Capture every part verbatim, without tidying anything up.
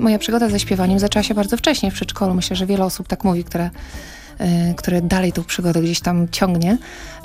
moja przygoda ze śpiewaniem zaczęła się bardzo wcześnie w przedszkolu. Myślę, że wiele osób tak mówi, które które dalej tą przygodę gdzieś tam ciągnie.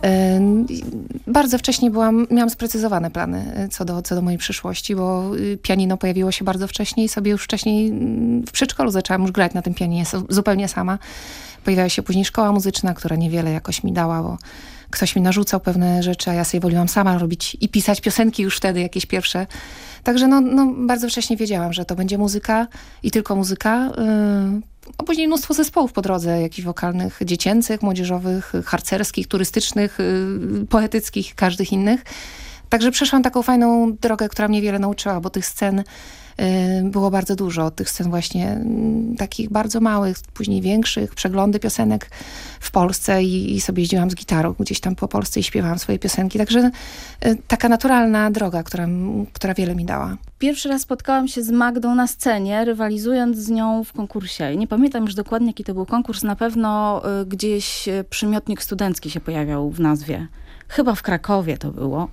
Bardzo wcześnie byłam, miałam sprecyzowane plany co do, co do mojej przyszłości, bo pianino pojawiło się bardzo wcześnie i sobie już wcześniej w przedszkolu zaczęłam już grać na tym pianinie zupełnie sama. Pojawiła się później szkoła muzyczna, która niewiele jakoś mi dała, bo ktoś mi narzucał pewne rzeczy, a ja sobie woliłam sama robić i pisać piosenki już wtedy, jakieś pierwsze. Także no, no bardzo wcześnie wiedziałam, że to będzie muzyka i tylko muzyka. A później mnóstwo zespołów po drodze, jakichś wokalnych, dziecięcych, młodzieżowych, harcerskich, turystycznych, poetyckich, każdych innych. Także przeszłam taką fajną drogę, która mnie wiele nauczyła, bo tych scen było bardzo dużo. Tych scen właśnie takich bardzo małych, później większych, przeglądy piosenek w Polsce i, i sobie jeździłam z gitarą gdzieś tam po Polsce i śpiewałam swoje piosenki. Także taka naturalna droga, która, która wiele mi dała. Pierwszy raz spotkałam się z Magdą na scenie, rywalizując z nią w konkursie. Nie pamiętam już dokładnie, jaki to był konkurs. Na pewno y, gdzieś przymiotnik studencki się pojawiał w nazwie. Chyba w Krakowie to było.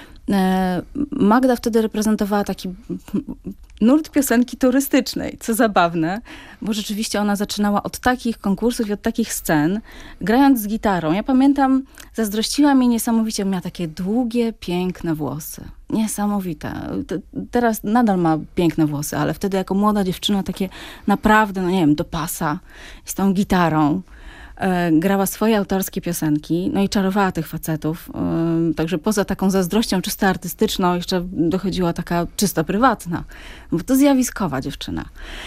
Magda wtedy reprezentowała taki nurt piosenki turystycznej, co zabawne, bo rzeczywiście ona zaczynała od takich konkursów i od takich scen, grając z gitarą. Ja pamiętam, zazdrościła mi niesamowicie, miała takie długie, piękne włosy. Niesamowite. Teraz nadal ma piękne włosy, ale wtedy jako młoda dziewczyna takie naprawdę, no nie wiem, do pasa, z tą gitarą. Grała swoje autorskie piosenki, no i czarowała tych facetów. Także poza taką zazdrością czysto artystyczną jeszcze dochodziła taka czysto prywatna, bo to zjawiskowa dziewczyna.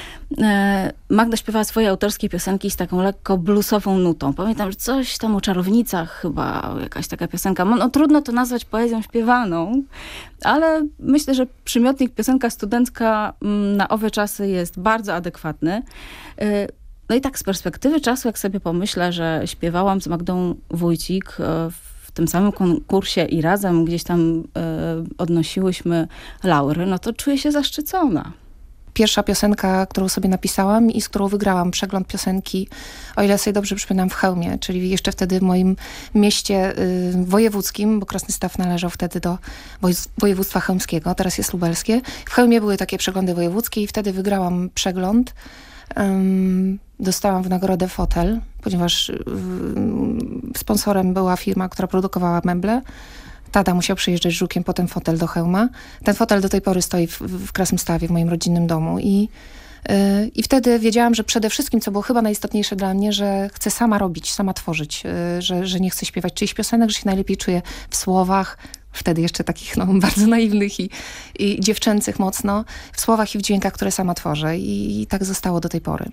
Magda śpiewała swoje autorskie piosenki z taką lekko bluesową nutą. Pamiętam, że coś tam o czarownicach chyba, jakaś taka piosenka. No trudno to nazwać poezją śpiewaną, ale myślę, że przymiotnik piosenka studencka na owe czasy jest bardzo adekwatny. No i tak z perspektywy czasu, jak sobie pomyślę, że śpiewałam z Magdą Wójcik w tym samym konkursie i razem gdzieś tam odnosiłyśmy laury, no to czuję się zaszczycona. Pierwsza piosenka, którą sobie napisałam i z którą wygrałam przegląd piosenki, o ile sobie dobrze przypominam, w Chełmie, czyli jeszcze wtedy w moim mieście y, wojewódzkim, bo Krasnystaw należał wtedy do województwa chełmskiego, teraz jest lubelskie. W Chełmie były takie przeglądy wojewódzkie i wtedy wygrałam przegląd. Um, dostałam w nagrodę fotel, ponieważ y, sponsorem była firma, która produkowała meble. Tata musiał przyjeżdżać z Żukiem po ten fotel do Chełma. Ten fotel do tej pory stoi w, w Krasnystawie, w moim rodzinnym domu. I, yy, I wtedy wiedziałam, że przede wszystkim, co było chyba najistotniejsze dla mnie, że chcę sama robić, sama tworzyć. Yy, że, że nie chcę śpiewać czyichś piosenek, że się najlepiej czuję w słowach. Wtedy jeszcze takich no, bardzo naiwnych i, i dziewczęcych mocno. W słowach i w dźwiękach, które sama tworzę. I, i tak zostało do tej pory.